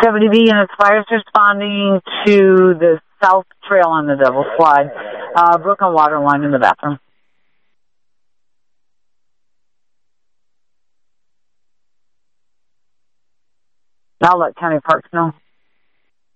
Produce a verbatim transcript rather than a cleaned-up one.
seventy B and its fires responding to the south trail on the Devil's Slide. Uh, broken water line in the bathroom. I'll let County Parks know.